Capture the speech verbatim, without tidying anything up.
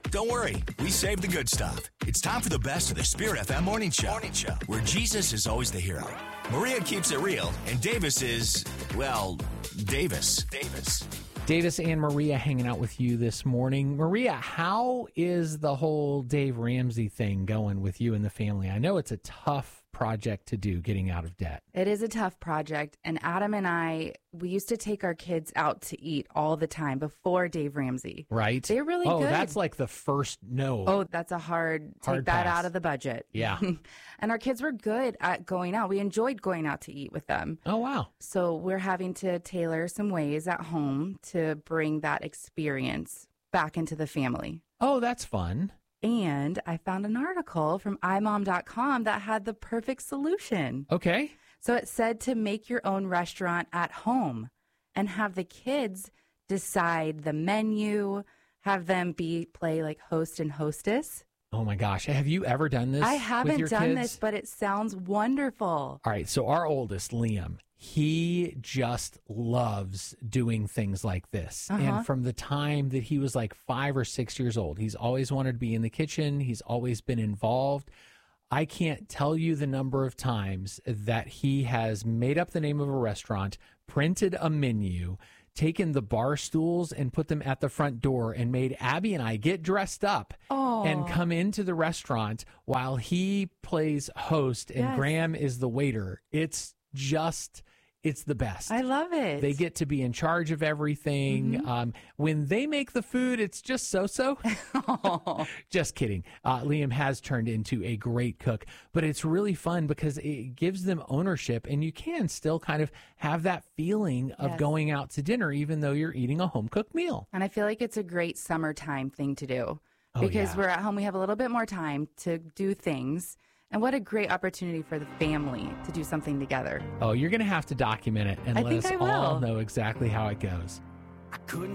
Don't worry, we saved the good stuff. It's time for the best of the Spirit F M Morning Show, Morning Show, where Jesus is always the hero. Maria keeps it real, and Davis is, well, Davis. Davis. Davis and Maria hanging out with you this morning. Maria, how is the whole Dave Ramsey thing going with you and the family? I know it's a tough project to do, getting out of debt. It is a tough project. And Adam and I, we used to take our kids out to eat all the time before Dave Ramsey. Right. They're really oh, good. Oh, that's like the first no. Oh, that's a hard, hard take that pass. out of the budget. Yeah. And our kids were good at going out. We enjoyed going out to eat with them. Oh, wow. So we're having to tailor some ways at home to bring that experience back into the family. Oh, that's fun. And I found an article from i mom dot com that had the perfect solution. Okay. So it said to make your own restaurant at home and have the kids decide the menu, have them be play like host and hostess. Oh my gosh. Have you ever done this? I with haven't your done kids? this, but it sounds wonderful. All right. So our oldest, Liam, he just loves doing things like this. Uh-huh. And from the time that he was like five or six years old, he's always wanted to be in the kitchen. He's always been involved. I can't tell you the number of times that he has made up the name of a restaurant, printed a menu, taken the bar stools and put them at the front door and made Abby and I get dressed up Oh. and come into the restaurant while he plays host and Yes. Graham is the waiter. It's just, it's the best. I love it. They get to be in charge of everything. Mm-hmm. Um, when they make the food, it's just so-so. Just kidding. Uh, Liam has turned into a great cook, but it's really fun because it gives them ownership, and you can still kind of have that feeling of Yes. going out to dinner, even though you're eating a home-cooked meal. And I feel like it's a great summertime thing to do Oh, because yeah. we're at home. We have a little bit more time to do things. And what a great opportunity for the family to do something together. Oh, you're going to have to document it and I let think us I will. all know exactly how it goes. I couldn't